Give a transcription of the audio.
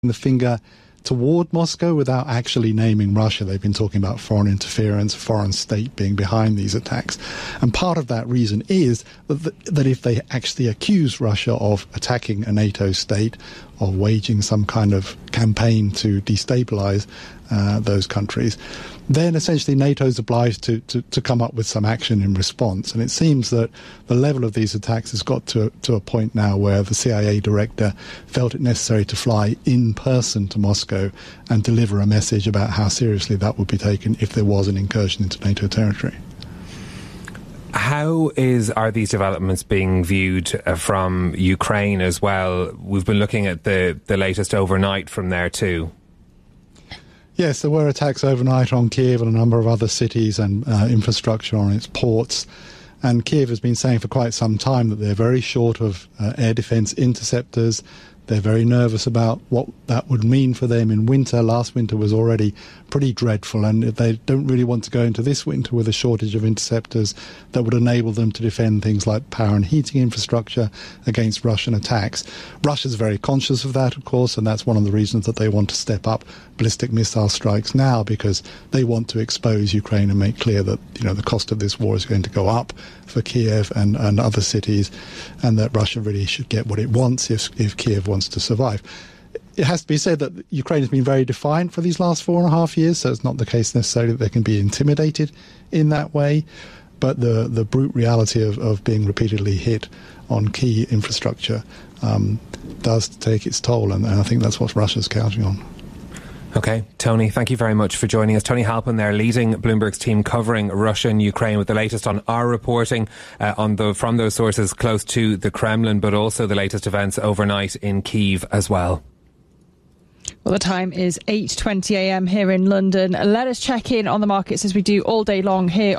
the finger toward Moscow without actually naming Russia. They've been talking about foreign interference, foreign state being behind these attacks. And part of that reason is that if they actually accuse Russia of attacking a NATO state, of waging some kind of campaign to destabilize those countries, then essentially NATO is obliged to come up with some action in response. And it seems that the level of these attacks has got to a point now where the CIA director felt it necessary to fly in person to Moscow and deliver a message about how seriously that would be taken if there was an incursion into NATO territory. How are these developments being viewed from Ukraine as well? We've been looking at the latest overnight from there too. Yes, there were attacks overnight on Kiev and a number of other cities and infrastructure on its ports. And Kiev has been saying for quite some time that they're very short of air defence interceptors. They're very nervous about what that would mean for them in winter. Last winter was already pretty dreadful, and they don't really want to go into this winter with a shortage of interceptors that would enable them to defend things like power and heating infrastructure against Russian attacks. Russia's very conscious of that, of course, and that's one of the reasons that they want to step up ballistic missile strikes now, because they want to expose Ukraine and make clear that, you know, the cost of this war is going to go up for Kiev and other cities, and that Russia really should get what it wants if Kiev wants to survive. It has to be said that Ukraine has been very defiant for these last 4.5 years, so it's not the case necessarily that they can be intimidated in that way. But the brute reality of being repeatedly hit on key infrastructure does take its toll, and I think that's what Russia's counting on. OK, Tony, thank you very much for joining us. Tony Halpin there, leading Bloomberg's team covering Russia and Ukraine, with the latest on our reporting from those sources close to the Kremlin, but also the latest events overnight in Kyiv as well. Well, the time is 8:20 a.m. here in London. Let us check in on the markets as we do all day long here